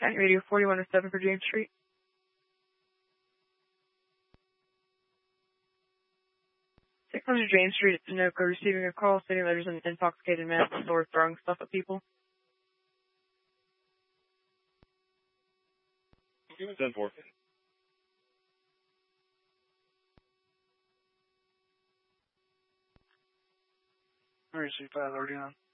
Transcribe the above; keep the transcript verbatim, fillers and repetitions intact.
County Radio forty-one oh seven for James Street. six hundred James Street at Sunoco, receiving a call stating that there's an intoxicated man at the store throwing stuff at people. ten four. Emergency five already on.